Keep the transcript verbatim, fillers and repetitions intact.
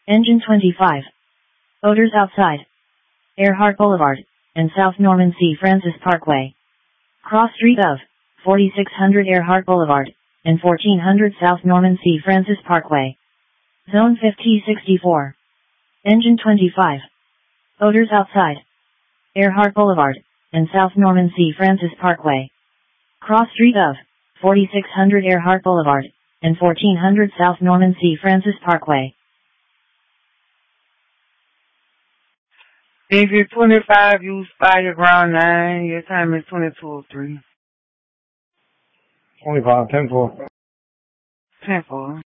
Engine twenty-five. Odors outside. Earhart Boulevard, and South Norman C. Francis Parkway. Cross street of forty-six hundred Earhart Boulevard, and fourteen hundred South Norman C. Francis Parkway. Zone fifty sixty-four. Engine twenty-five. Odors outside. Earhart Boulevard, and South Norman C. Francis Parkway. Cross street of forty-six hundred Earhart Boulevard, and fourteen hundred South Norman C. Francis Parkway. If you're twenty-five, use fire ground nine. Your time is twenty-two oh three. twenty-five, ten four. ten four.